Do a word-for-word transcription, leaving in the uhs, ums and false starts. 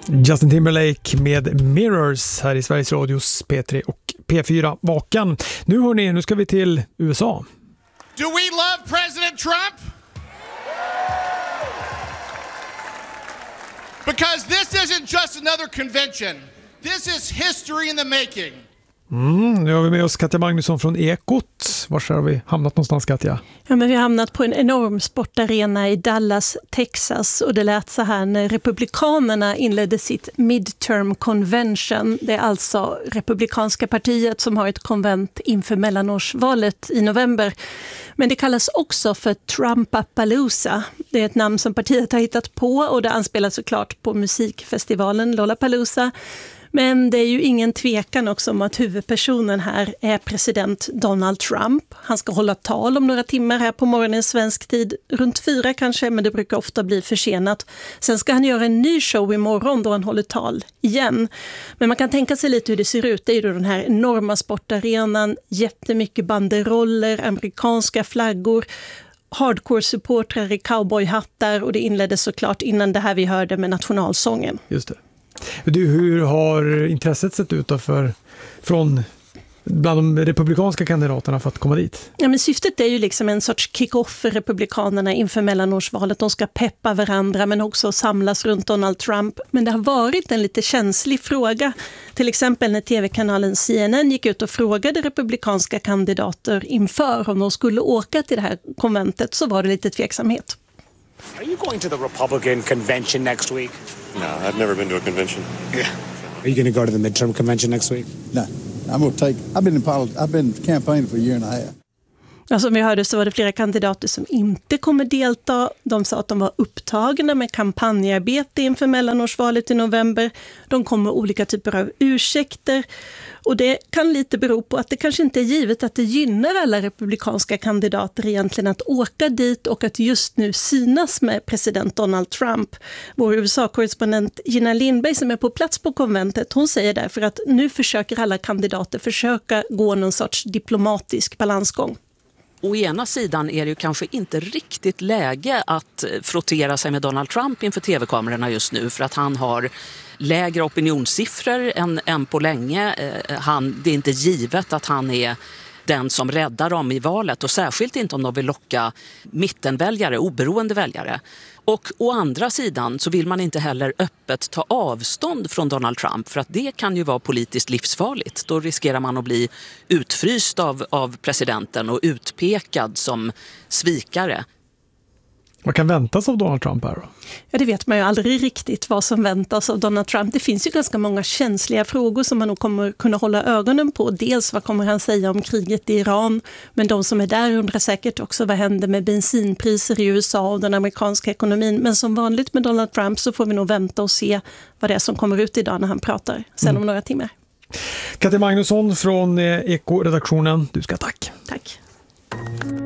Justin Timberlake med Mirrors här i Sveriges Radios P tre och P fyra Vakan. Nu hörni, nu ska vi till U S A. Do we love President Trump? Because this isn't just another convention. This is history in the making. Mm, nu har vi med oss Katja Magnusson från Ekot. Var har vi hamnat någonstans, Katja? Ja, men vi har hamnat på en enorm sportarena i Dallas, Texas, och det lät så här när republikanerna inledde sitt midterm convention. Det är alltså republikanska partiet som har ett konvent inför mellanårsvalet i november. Men det kallas också för Trumpapalooza. Det är ett namn som partiet har hittat på och det anspelar såklart på musikfestivalen Lollapalooza. Men det är ju ingen tvekan också om att huvudpersonen här är president Donald Trump. Han ska hålla tal om några timmar här på morgonen svensk tid, runt fyra kanske, men det brukar ofta bli försenat. Sen ska han göra en ny show imorgon då han håller tal igen. Men man kan tänka sig lite hur det ser ut. Det är ju den här enorma sportarenan, jättemycket banderoller, amerikanska flaggor, hardcore-supportrar i cowboyhattar, och det inleddes såklart innan det här vi hörde med nationalsången. Just det. Du, hur har intresset sett ut då för, från bland de republikanska kandidaterna för att komma dit? Ja, men syftet är ju liksom en sorts kick-off för republikanerna inför mellanårsvalet. De ska peppa varandra men också samlas runt Donald Trump. Men det har varit en lite känslig fråga. Till exempel när tv-kanalen C N N gick ut och frågade republikanska kandidater inför om de skulle åka till det här konventet, så var det lite tveksamhet. Are you going to the Republican convention next week? No, I've never been to a convention. Yeah. Are you going to go to the midterm convention next week? No, I'm going to take. I've been in politics. I've been campaigning for a year and a half. Ja, som vi hörde så var det flera kandidater som inte kommer delta. De sa att de var upptagna med kampanjarbete inför mellanårsvalet i november. De kommer med olika typer av ursäkter. Och det kan lite bero på att det kanske inte är givet att det gynnar alla republikanska kandidater egentligen att åka dit och att just nu synas med president Donald Trump. Vår U S A-korrespondent Gina Lindberg som är på plats på konventet, hon säger därför att nu försöker alla kandidater försöka gå någon sorts diplomatisk balansgång. Å ena sidan är det ju kanske inte riktigt läge att frottera sig med Donald Trump inför tv-kamerorna just nu, för att han har lägre opinionssiffror än, än på länge. Han, det är inte givet att han är den som räddar dem i valet, och särskilt inte om de vill locka mittenväljare, oberoende väljare. Och å andra sidan så vill man inte heller öppet ta avstånd från Donald Trump, för att det kan ju vara politiskt livsfarligt. Då riskerar man att bli utfryst av, av presidenten och utpekad som svikare. Vad kan väntas av Donald Trump här då? Ja, det vet man ju aldrig riktigt vad som väntas av Donald Trump. Det finns ju ganska många känsliga frågor som man nog kommer kunna hålla ögonen på. Dels vad kommer han säga om kriget i Iran, men de som är där undrar säkert också vad händer med bensinpriser i U S A och den amerikanska ekonomin. Men som vanligt med Donald Trump så får vi nog vänta och se vad det är som kommer ut idag när han pratar sen mm. om några timmar. Katja Magnusson från Eko-redaktionen, du ska tack. Tack.